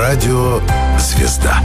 Радио «Звезда».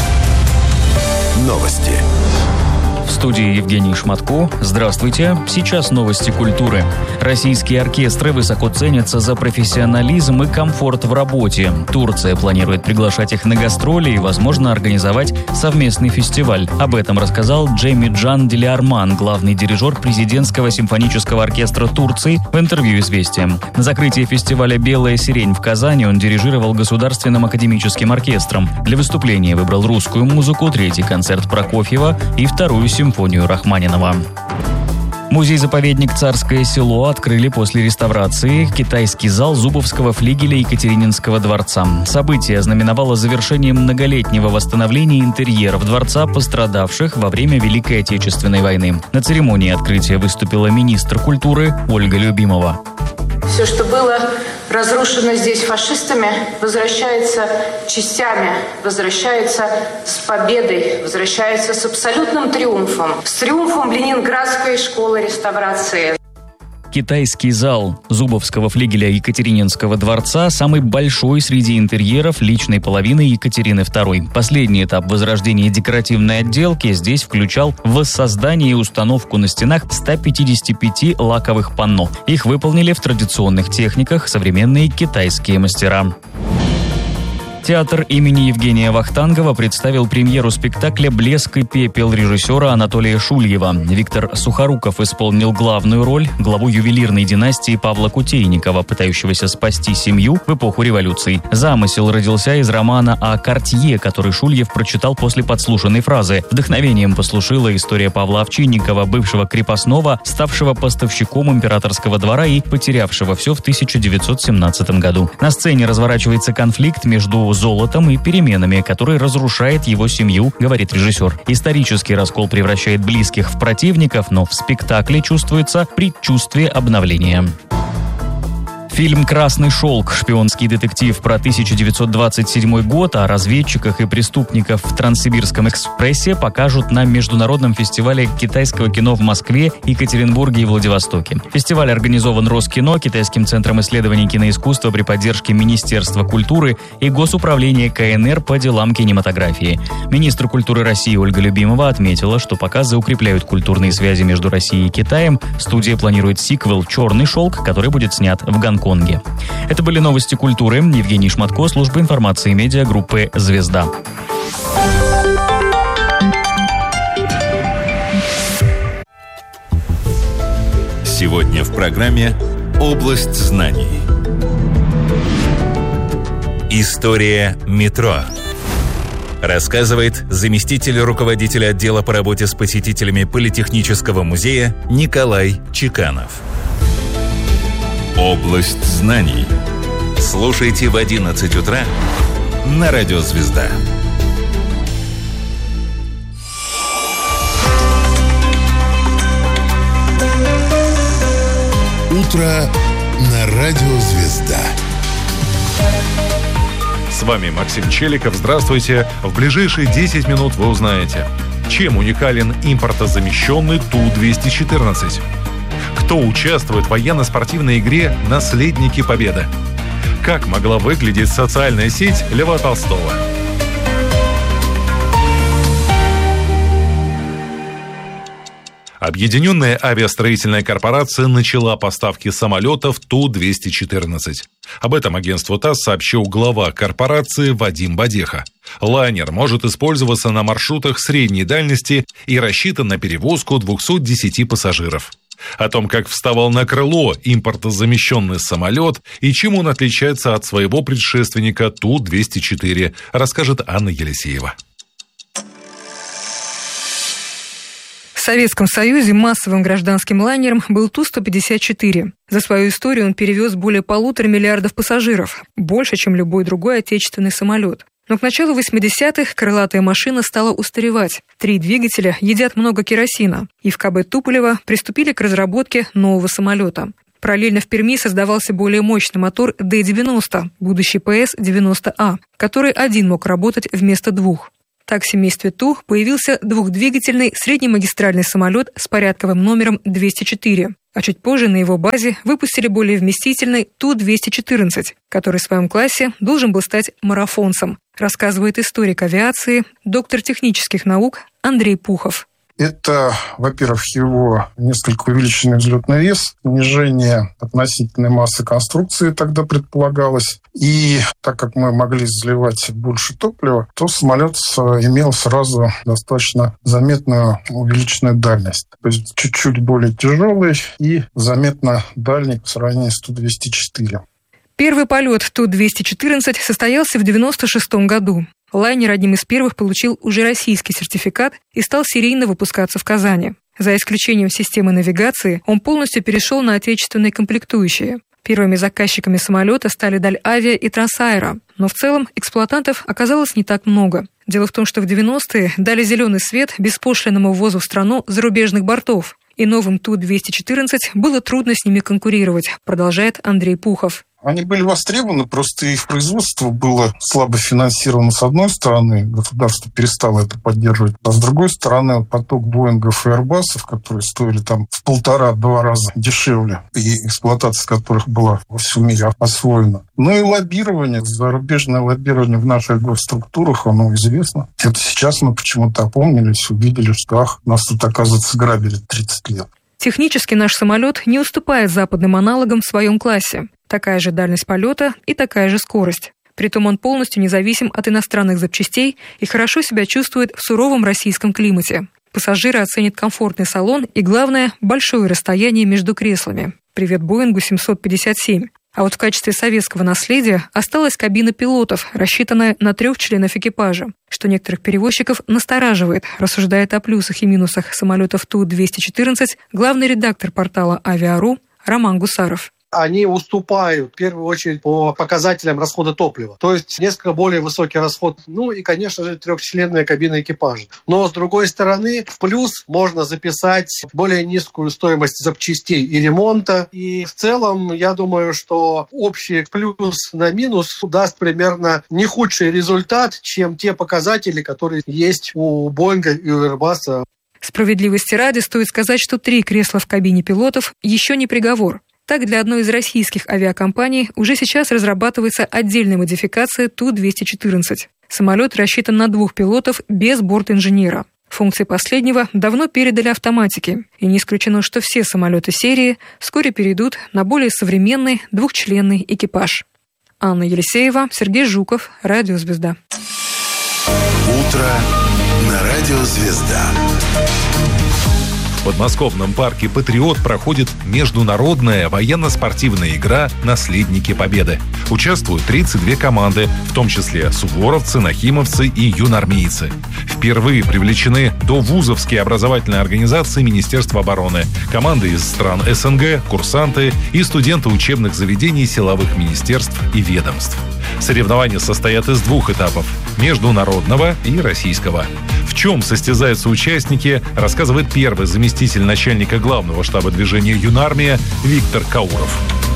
Новости. В студии Евгений Шматко. Здравствуйте. Сейчас новости культуры. Российские оркестры высоко ценятся за профессионализм и комфорт в работе. Турция планирует приглашать их на гастроли и, возможно, организовать совместный фестиваль. Об этом рассказал Джемиджан Дилиарман, главный дирижер президентского симфонического оркестра Турции, в интервью «Известиям». На закрытии фестиваля «Белая сирень» в Казани он дирижировал Государственным академическим оркестром. Для выступления выбрал русскую музыку, третий концерт Прокофьева и вторую симфонию Рахманинова. Музей-заповедник «Царское село» открыли после реставрации китайский зал Зубовского флигеля Екатерининского дворца. Событие ознаменовало завершение многолетнего восстановления интерьеров дворца, пострадавших во время Великой Отечественной войны. На церемонии открытия выступила министр культуры Ольга Любимова. Все, что было разрушено здесь фашистами, возвращается частями, возвращается с победой, возвращается с абсолютным триумфом. С триумфом Ленинградской школы реставрации. Китайский зал Зубовского флигеля Екатерининского дворца – самый большой среди интерьеров личной половины Екатерины II. Последний этап возрождения декоративной отделки здесь включал воссоздание и установку на стенах 155 лаковых панно. Их выполнили в традиционных техниках современные китайские мастера. Театр имени Евгения Вахтангова представил премьеру спектакля «Блеск и пепел» режиссера Анатолия Шульева. Виктор Сухоруков исполнил главную роль – главу ювелирной династии Павла Кутейникова, пытающегося спасти семью в эпоху революции. Замысел родился из романа о Кортье, который Шульев прочитал после подслушанной фразы. Вдохновением послужила история Павла Овчинникова, бывшего крепостного, ставшего поставщиком императорского двора и потерявшего все в 1917 году. На сцене разворачивается конфликт между золотом и переменами, который разрушает его семью, говорит режиссер. Исторический раскол превращает близких в противников, но в спектакле чувствуется предчувствие обновления. Фильм «Красный шелк», шпионский детектив про 1927 год о разведчиках и преступниках в Транссибирском экспрессе покажут на международном фестивале китайского кино в Москве, Екатеринбурге и Владивостоке. Фестиваль организован Роскино, Китайским центром исследований киноискусства при поддержке Министерства культуры и Госуправления КНР по делам кинематографии. Министр культуры России Ольга Любимова отметила, что показы укрепляют культурные связи между Россией и Китаем. Студия планирует сиквел «Черный шелк», который будет снят в Гонконге. Это были новости культуры. Евгений Шматко, служба информации медиагруппы «Звезда». Сегодня в программе «Область знаний». История метро. Рассказывает заместитель руководителя отдела по работе с посетителями Политехнического музея Николай Чеканов. Область знаний. Слушайте в 11 утра на Радио «Звезда». Утро на Радио «Звезда». С вами Максим Челиков. Здравствуйте. В ближайшие 10 минут вы узнаете, чем уникален импортозамещенный Ту-214. Кто участвует в военно-спортивной игре «Наследники Победы». Как могла выглядеть социальная сеть Льва Толстого. Объединенная авиастроительная корпорация начала поставки самолетов Ту-214. Об этом агентству ТАСС сообщил глава корпорации Вадим Бадеха. Лайнер может использоваться на маршрутах средней дальности и рассчитан на перевозку 210 пассажиров. О том, как вставал на крыло импортозамещенный самолет и чем он отличается от своего предшественника Ту-204, расскажет Анна Елисеева. В Советском Союзе массовым гражданским лайнером был Ту-154. За свою историю он перевез более 1,5 миллиарда пассажиров, больше, чем любой другой отечественный самолет. Но к началу 80-х крылатая машина стала устаревать. 3 двигателя едят много керосина. И в КБ Туполева приступили к разработке нового самолета. Параллельно в Перми создавался более мощный мотор Д-90, будущий ПС-90А, который один мог работать вместо 2. Так в семействе Ту появился двухдвигательный среднемагистральный самолет с порядковым номером 204. А чуть позже на его базе выпустили более вместительный Ту-214, который в своем классе должен был стать марафонцем. рассказывает историк авиации, доктор технических наук Андрей Пухов. Это, во-первых, его несколько увеличенный взлетный вес, снижение относительной массы конструкции тогда предполагалось. И так как мы могли заливать больше топлива, то самолет имел сразу достаточно заметную увеличенную дальность. То есть чуть-чуть более тяжелый и заметно дальний по сравнению с Ту-204. Первый полет Ту-214 состоялся в 1996 году. Лайнер одним из первых получил уже российский сертификат и стал серийно выпускаться в Казани. За исключением системы навигации, он полностью перешел на отечественные комплектующие. Первыми заказчиками самолета стали Дальавиа и Трансаэро, но в целом эксплуатантов оказалось не так много. Дело в том, что в 90-е дали зеленый свет беспошлинному ввозу в страну зарубежных бортов, и новым Ту-214 было трудно с ними конкурировать, продолжает Андрей Пухов. Они были востребованы, просто их производство было слабо финансировано с одной стороны, государство перестало это поддерживать, а с другой стороны поток Боингов и Airbus'ов, которые стоили там в 1,5-2 раза дешевле, и эксплуатация которых была во всем мире освоена. Ну и лоббирование, зарубежное лоббирование в наших госструктурах, оно известно. Это сейчас мы почему-то опомнились, увидели, что нас тут, оказывается, грабили 30 лет. Технически наш самолет не уступает западным аналогам в своем классе. Такая же дальность полета и такая же скорость. Притом он полностью независим от иностранных запчастей и хорошо себя чувствует в суровом российском климате. Пассажиры оценят комфортный салон и, главное, большое расстояние между креслами. Привет Боингу 757. А вот в качестве советского наследия осталась кабина пилотов, рассчитанная на 3 членов экипажа, что некоторых перевозчиков настораживает, рассуждает о плюсах и минусах самолетов Ту-214 главный редактор портала «Авиа.ру» Роман Гусаров. Они уступают, в первую очередь, по показателям расхода топлива. То есть несколько более высокий расход, и, конечно же, 3-членная кабина экипажа. Но, с другой стороны, в плюс можно записать более низкую стоимость запчастей и ремонта. И в целом, я думаю, что общий плюс на минус даст примерно не худший результат, чем те показатели, которые есть у Боинга и у Airbus. Справедливости ради стоит сказать, что 3 кресла в кабине пилотов еще не приговор. Так, для одной из российских авиакомпаний уже сейчас разрабатывается отдельная модификация Ту-214. Самолет рассчитан на 2 пилотов без борт-инженера. Функции последнего давно передали автоматике, и не исключено, что все самолеты серии вскоре перейдут на более современный 2-членный экипаж. Анна Елисеева, Сергей Жуков, Радио «Звезда». Утро на Радио «Звезда». В подмосковном парке «Патриот» проходит международная военно-спортивная игра «Наследники Победы». Участвуют 32 команды, в том числе суворовцы, нахимовцы и юнармейцы. Впервые привлечены довузовские образовательные организации Министерства обороны, команды из стран СНГ, курсанты и студенты учебных заведений силовых министерств и ведомств. Соревнования состоят из 2 этапов – международного и российского. В чем состязаются участники, рассказывает первый заместитель начальника главного штаба движения «Юнармия» Виктор Кауров.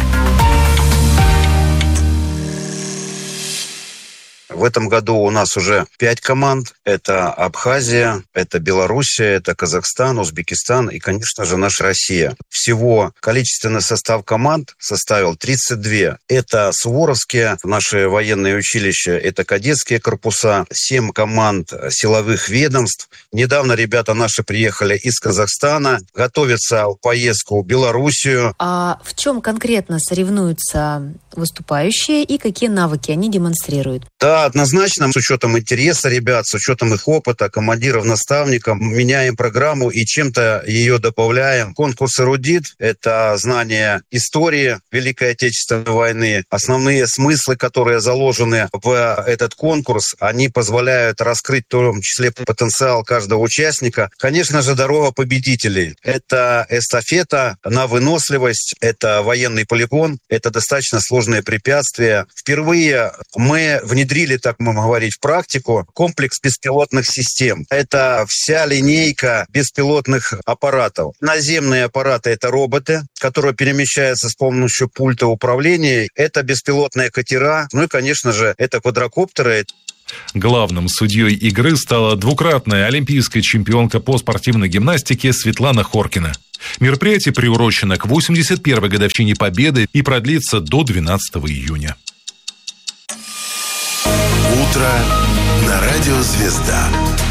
В этом году у нас уже 5 команд. Это Абхазия, это Белоруссия, это Казахстан, Узбекистан и, конечно же, наша Россия. Всего количественный состав команд составил 32. Это суворовские, наши военные училища, это кадетские корпуса, 7 команд силовых ведомств. Недавно ребята наши приехали из Казахстана, готовятся в поездку в Белоруссию. А в чем конкретно соревнуются выступающие и какие навыки они демонстрируют? Да, однозначно, с учетом интереса ребят, с учетом их опыта, командиров, наставников, меняем программу и чем-то ее добавляем. Конкурс «Эрудит» — это знание истории Великой Отечественной войны. Основные смыслы, которые заложены в этот конкурс, они позволяют раскрыть в том числе потенциал каждого участника. Конечно же, дорога победителей. Это эстафета на выносливость, это военный полигон, это достаточно сложные препятствия. Впервые мы внедрили, так мы можем говорить, в практику комплекс беспилотных систем. Это вся линейка беспилотных аппаратов. Наземные аппараты — это роботы, которые перемещаются с помощью пульта управления. Это беспилотные катера. Ну и, конечно же, это квадрокоптеры. Главным судьей игры стала 2-кратная олимпийская чемпионка по спортивной гимнастике Светлана Хоркина. Мероприятие приурочено к 81-й годовщине Победы и продлится до 12 июня. Утро на радио «Звезда».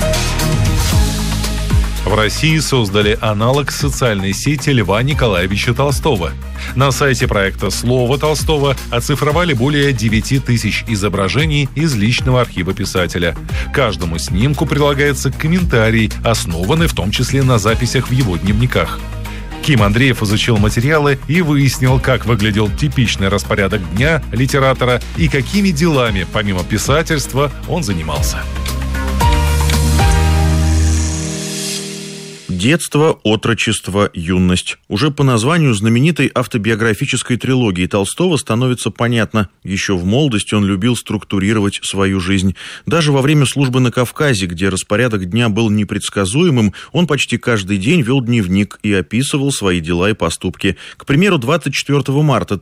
В России создали аналог социальной сети Льва Николаевича Толстого. На сайте проекта «Слово Толстого» оцифровали более 9 тысяч изображений из личного архива писателя. Каждому снимку прилагается комментарий, основанный в том числе на записях в его дневниках. Ким Андреев изучил материалы и выяснил, как выглядел типичный распорядок дня литератора и какими делами, помимо писательства, он занимался. Детство, отрочество, юность. Уже по названию знаменитой автобиографической трилогии Толстого становится понятно. Еще в молодости он любил структурировать свою жизнь. Даже во время службы на Кавказе, где распорядок дня был непредсказуемым, он почти каждый день вел дневник и описывал свои дела и поступки. К примеру, 24 марта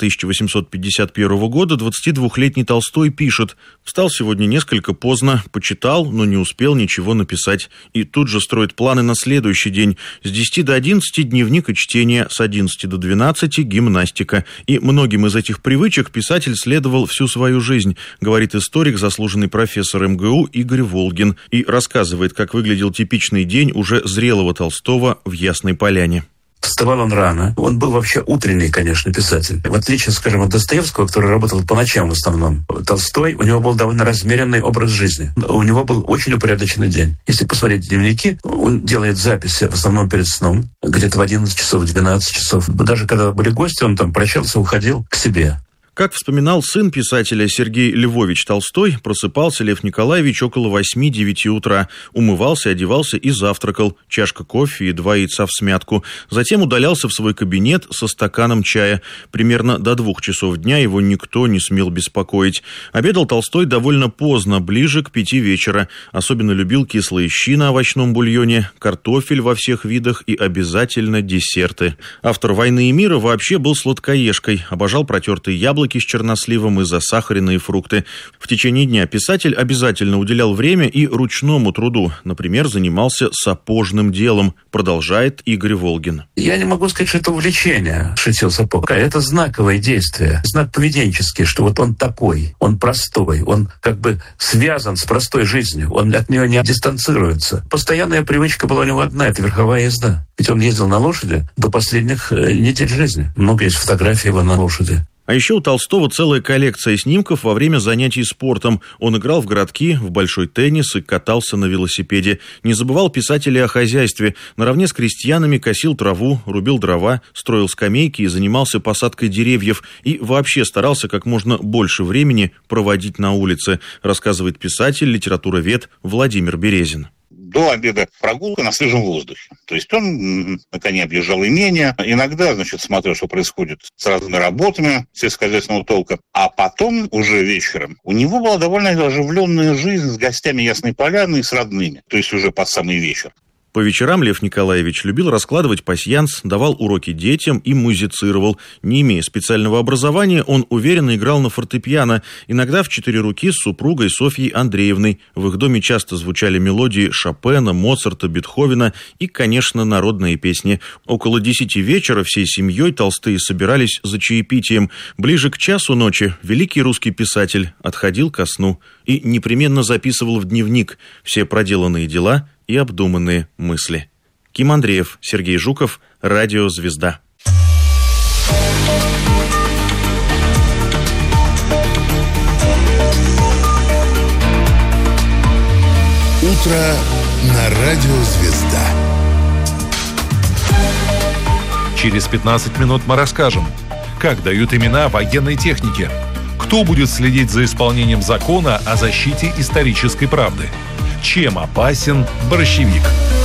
1851 года 22-летний Толстой пишет: «Встал сегодня несколько поздно, почитал, но не успел ничего написать». И тут же строит планы на следующий день. С 10 до 11 дневник и чтение, с 11 до 12 гимнастика. И многим из этих привычек писатель следовал всю свою жизнь, говорит историк, заслуженный профессор МГУ Игорь Волгин, и рассказывает, как выглядел типичный день уже зрелого Толстого в Ясной Поляне. Вставал он рано. Он был вообще утренний, конечно, писатель. В отличие, скажем, от Достоевского, который работал по ночам в основном, Толстой, у него был довольно размеренный образ жизни. У него был очень упорядоченный день. Если посмотреть дневники, он делает записи в основном перед сном, где-то в 11 часов, в 12 часов. Даже когда были гости, он там прощался, уходил к себе. Как вспоминал сын писателя Сергей Львович Толстой, просыпался Лев Николаевич около 8-9 утра, умывался, одевался и завтракал, чашка кофе и 2 яйца в смятку. Затем удалялся в свой кабинет со стаканом чая. Примерно до 2 часов дня его никто не смел беспокоить. Обедал Толстой довольно поздно, ближе к 5 вечера. Особенно любил кислые щи на овощном бульоне, картофель во всех видах и обязательно десерты. Автор «Войны и мира» вообще был сладкоежкой, обожал протертые яблоки с черносливом и засахаренные фрукты. В течение дня писатель обязательно уделял время и ручному труду. Например, занимался сапожным делом, продолжает Игорь Волгин. Я не могу сказать, что это увлечение, шитье сапог. Это знаковое действие, знак поведенческий, что вот он такой, он простой, он как бы связан с простой жизнью, он от нее не дистанцируется. Постоянная привычка была у него одна — это верховая езда. Ведь он ездил на лошади до последних недель жизни. Много есть фотографий его на лошади. А еще у Толстого целая коллекция снимков во время занятий спортом. Он играл в городки, в большой теннис и катался на велосипеде. Не забывал писатель и о хозяйстве. Наравне с крестьянами косил траву, рубил дрова, строил скамейки и занимался посадкой деревьев. И вообще старался как можно больше времени проводить на улице, рассказывает писатель, литературовед Владимир Березин. До обеда прогулка на свежем воздухе. То есть он на коне объезжал имения, иногда, смотрел, что происходит с разными работами сельскохозяйственного толка, а потом уже вечером у него была довольно оживленная жизнь с гостями Ясной Поляны и с родными, то есть уже под самый вечер. По вечерам Лев Николаевич любил раскладывать пасьянс, давал уроки детям и музицировал. Не имея специального образования, он уверенно играл на фортепиано, иногда в 4 руки с супругой Софьей Андреевной. В их доме часто звучали мелодии Шопена, Моцарта, Бетховена и, конечно, народные песни. Около 10 вечера всей семьей Толстые собирались за чаепитием. Ближе к часу ночи великий русский писатель отходил ко сну и непременно записывал в дневник все проделанные дела и обдуманные мысли. Ким Андреев, Сергей Жуков, Радио «Звезда». Утро на Радио «Звезда». Через 15 минут мы расскажем, как дают имена военной технике, кто будет следить за исполнением закона о защите исторической правды, чем опасен борщевик.